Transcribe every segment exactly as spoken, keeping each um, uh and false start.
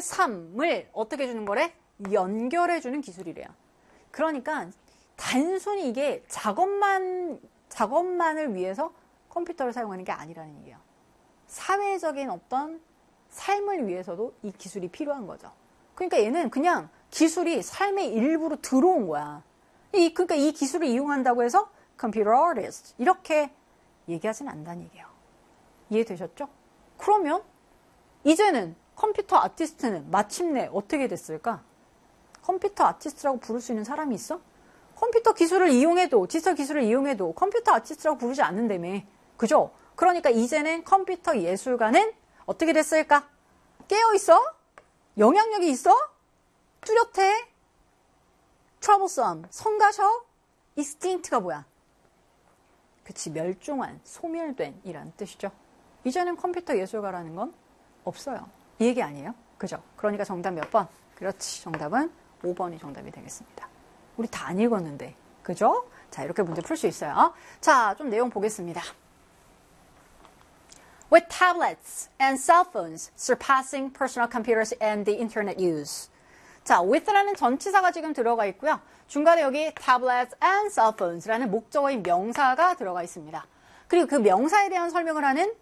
이의 삼을 어떻게 해주는 거래? 연결해주는 기술이래요. 그러니까 단순히 이게 작업만, 작업만을 위해서 컴퓨터를 사용하는 게 아니라는 얘기예요. 사회적인 어떤 삶을 위해서도 이 기술이 필요한 거죠. 그러니까 얘는 그냥 기술이 삶의 일부로 들어온 거야. 이, 그러니까 이 기술을 이용한다고 해서 컴퓨터 아티스트 이렇게 얘기하진 않는다는 얘기예요. 이해되셨죠? 그러면 이제는 컴퓨터 아티스트는 마침내 어떻게 됐을까? 컴퓨터 아티스트라고 부를 수 있는 사람이 있어? 컴퓨터 기술을 이용해도, 디지털 기술을 이용해도 컴퓨터 아티스트라고 부르지 않는다며. 그죠? 그러니까 이제는 컴퓨터 예술가는 어떻게 됐을까? 깨어있어? 영향력이 있어? 뚜렷해? troublesome, 성가셔? extinct가 뭐야? 그치, 멸종한, 소멸된 이라는 뜻이죠. 이제는 컴퓨터 예술가라는 건 없어요. 이 얘기 아니에요? 그죠? 그러니까 정답 몇 번? 그렇지, 정답은 오 번이 정답이 되겠습니다. 우리 다 안 읽었는데, 그죠? 자, 이렇게 문제 풀 수 있어요. 자, 좀 내용 보겠습니다. With tablets and cell phones surpassing personal computers and the internet use. 자, with라는 전치사가 지금 들어가 있고요. 중간에 여기 tablets and cell phones라는 목적어인 명사가 들어가 있습니다. 그리고 그 명사에 대한 설명을 하는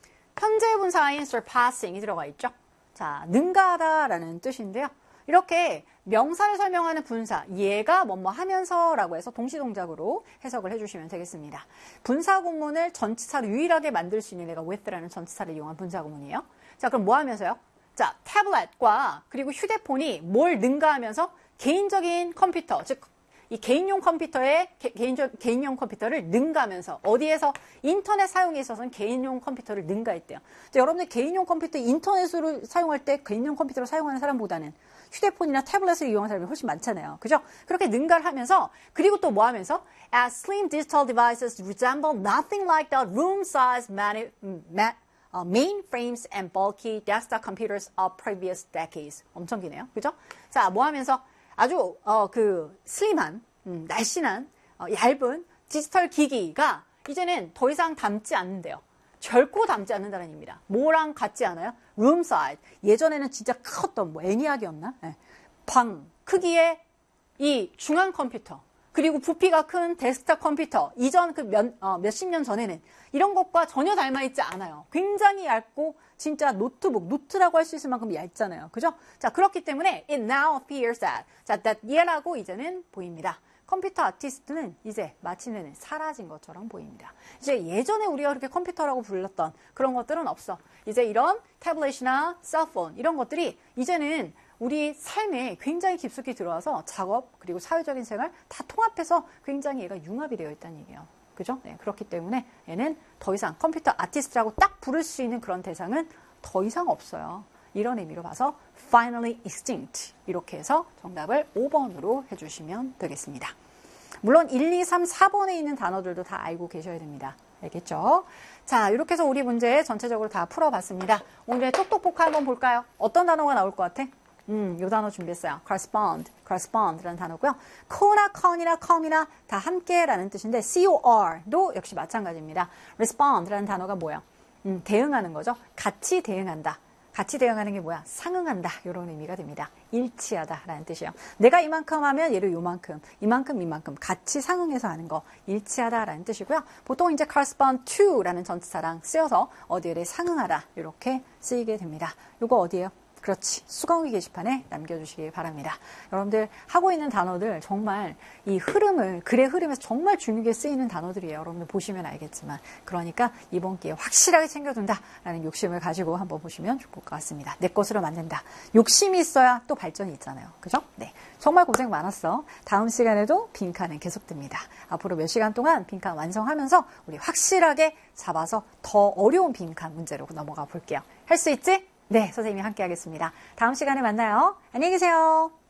현재 분사인 surpassing이 들어가 있죠. 자, 능가하다라는 뜻인데요. 이렇게 명사를 설명하는 분사, 얘가 뭐뭐 하면서라고 해서 동시동작으로 해석을 해주시면 되겠습니다. 분사 구문을 전치사로 유일하게 만들 수 있는 애가 with라는 전치사를 이용한 분사 구문이에요. 자, 그럼 뭐 하면서요? 자, 태블릿과 그리고 휴대폰이 뭘 능가하면서 개인적인 컴퓨터, 즉 이 개인용 컴퓨터에 개, 개인적, 개인용 컴퓨터를 능가하면서 어디에서 인터넷 사용에 있어서는 개인용 컴퓨터를 능가했대요. 자, 여러분들 개인용 컴퓨터 인터넷으로 사용할 때 개인용 컴퓨터를 사용하는 사람보다는 휴대폰이나 태블릿을 이용하는 사람이 훨씬 많잖아요. 그죠? 그렇게 능가를 하면서 그리고 또 뭐 하면서 as slim digital devices resemble nothing like the room-sized mani, ma, uh, mainframes and bulky desktop computers of previous decades. 엄청 기네요. 그죠? 자, 뭐 하면서 아주 어, 그 슬림한, 음, 날씬한, 어, 얇은 디지털 기기가 이제는 더 이상 담지 않는데요. 결코 담지 않는다는 의미입니다. 뭐랑 같지 않아요? room size. 예전에는 진짜 컸던 뭐 애니악이었나? 네. 방 크기의 이 중앙 컴퓨터 그리고 부피가 큰 데스크탑 컴퓨터 이전 그 몇, 어, 몇십 년 전에는 이런 것과 전혀 닮아있지 않아요. 굉장히 얇고 진짜 노트북, 노트라고 할 수 있을 만큼 얇잖아요. 그죠? 자, 그렇기 때문에 it now appears that. 자, that 얘라고 이제는 보입니다. 컴퓨터 아티스트는 이제 마침내는 사라진 것처럼 보입니다. 이제 예전에 우리가 그렇게 컴퓨터라고 불렀던 그런 것들은 없어. 이제 이런 태블릿이나 셀폰 이런 것들이 이제는 우리 삶에 굉장히 깊숙이 들어와서 작업 그리고 사회적인 생활 다 통합해서 굉장히 얘가 융합이 되어 있다는 얘기예요. 그죠? 네, 그렇기 때문에 얘는 더 이상 컴퓨터 아티스트라고 딱 부를 수 있는 그런 대상은 더 이상 없어요. 이런 의미로 봐서 finally extinct 이렇게 해서 정답을 오 번으로 해주시면 되겠습니다. 물론 일, 이, 삼, 사 번에 있는 단어들도 다 알고 계셔야 됩니다. 알겠죠? 자, 이렇게 해서 우리 문제 전체적으로 다 풀어봤습니다. 오늘의 똑똑포카 한번 볼까요? 어떤 단어가 나올 것 같아? 음, 요 단어 준비했어요. correspond, correspond라는 단어고요. co나 con이나 com이나 다 함께라는 뜻인데 cor도 역시 마찬가지입니다. respond라는 단어가 뭐야? 음, 대응하는 거죠. 같이 대응한다. 같이 대응하는 게 뭐야? 상응한다. 이런 의미가 됩니다. 일치하다라는 뜻이에요. 내가 이만큼 하면 얘를 요만큼, 이만큼 이만큼 같이 상응해서 하는 거 일치하다라는 뜻이고요. 보통 이제 correspond to라는 전치사랑 쓰여서 어디에 상응하다 이렇게 쓰이게 됩니다. 이거 어디예요? 그렇지. 수강후기 게시판에 남겨주시기 바랍니다. 여러분들 하고 있는 단어들 정말 이 흐름을, 글의 흐름에서 정말 중요하게 쓰이는 단어들이에요. 여러분들 보시면 알겠지만. 그러니까 이번 기회에 확실하게 챙겨둔다라는 욕심을 가지고 한번 보시면 좋을 것 같습니다. 내 것으로 만든다. 욕심이 있어야 또 발전이 있잖아요. 그죠? 네. 정말 고생 많았어. 다음 시간에도 빈칸은 계속됩니다. 앞으로 몇 시간 동안 빈칸 완성하면서 우리 확실하게 잡아서 더 어려운 빈칸 문제로 넘어가 볼게요. 할 수 있지? 네, 선생님이 함께 하겠습니다. 다음 시간에 만나요. 안녕히 계세요.